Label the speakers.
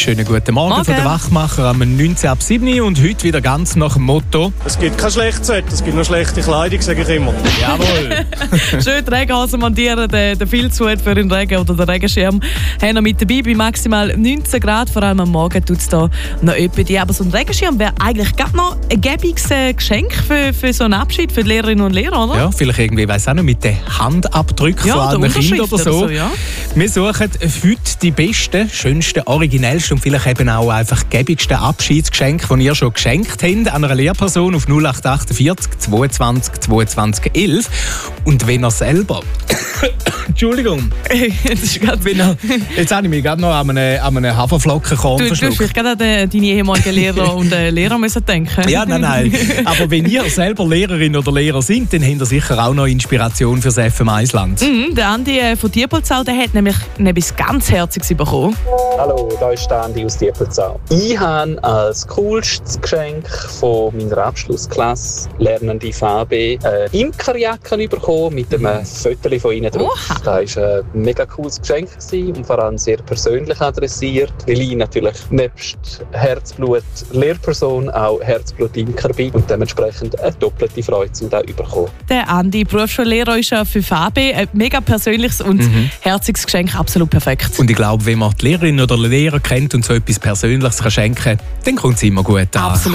Speaker 1: Schönen guten Morgen von den Wachmacher am 19 ab 7 und heute wieder ganz nach dem Motto.
Speaker 2: Es gibt kein schlechtes Wetter, es gibt nur schlechte Kleidung, sage ich immer.
Speaker 1: Jawohl.
Speaker 3: Schön die Regenhose montieren, den Filzhut für den Regen oder den Regenschirm haben wir mit dabei bei maximal 19 Grad. Vor allem am Morgen tut es da noch etwa die. Aber so ein Regenschirm wäre eigentlich gerade noch ein gäbiges Geschenk für so einen Abschied für die Lehrerinnen und Lehrer, oder?
Speaker 1: Ja, vielleicht irgendwie, weiss auch noch, mit den Handabdrücken von anderen Kindern oder so.
Speaker 3: Ja.
Speaker 1: Wir suchen heute die besten, schönsten, originellsten und vielleicht eben auch einfach gäbigsten Abschiedsgeschenke, die ihr schon geschenkt habt an einer Lehrperson auf 0848 22 22 11. Und wenn ihr selber... Entschuldigung.
Speaker 3: Das ist grad
Speaker 1: Jetzt habe ich mich gerade noch an einen Haferflockenkorn verschluckt.
Speaker 3: Du hast vielleicht gerade an deine ehemaligen Lehrer und Lehrer müssen denken.
Speaker 1: Ja, nein. Aber wenn ihr selber Lehrerin oder Lehrer sind, dann habt ihr sicher auch noch Inspiration für das FM1-Land.
Speaker 3: Der Andi von Diepolzau, der hat nämlich etwas ganz Herziges bekommen.
Speaker 4: Hallo, da ist der Andi aus Diepolzau. Ich habe als coolstes Geschenk von meiner Abschlussklasse lernende Fabi eine Imkerjacke bekommen mit einem Foto von ihnen drauf. Das war ein mega cooles Geschenk und vor allem sehr persönlich adressiert, weil ich natürlich nebst Herzblut Lehrperson auch Herzblut Imker bin und dementsprechend eine doppelte Freude zu da bekommen.
Speaker 3: Der Andi, Berufsschullehrer, ist ja für Fabi ein mega persönliches und herziges Geschenk, absolut perfekt.
Speaker 1: Und ich glaube, wenn man die Lehrerin oder den Lehrer kennt und so etwas Persönliches schenken kann, dann kommt es immer gut an.
Speaker 3: Absolut.